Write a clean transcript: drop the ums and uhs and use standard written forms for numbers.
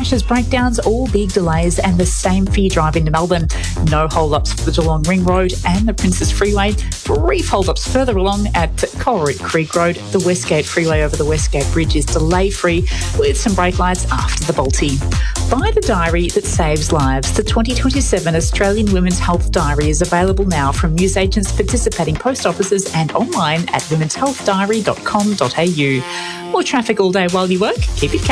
crashes, breakdowns or big delays, and the same for your drive into Melbourne. No hold-ups for the Geelong Ring Road and the Princes Freeway. Brief hold-ups further along at Coleraine Creek Road. The Westgate Freeway over the Westgate Bridge is delay-free with some brake lights after the Balti. Buy the diary that saves lives. The 2027 Australian Women's Health Diary is available now from newsagents, participating post offices and online at womenshealthdiary.com.au. More traffic all day while you work? Keep it